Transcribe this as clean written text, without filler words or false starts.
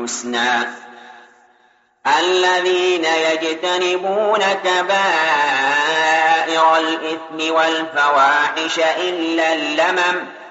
الْحُسْنَى الَّذِينَ يَجْتَنِبُونَ كَبَائِرَ الْإِثْمِ وَالْفَوَاحِشَ إِلَّا اللَّمَمَ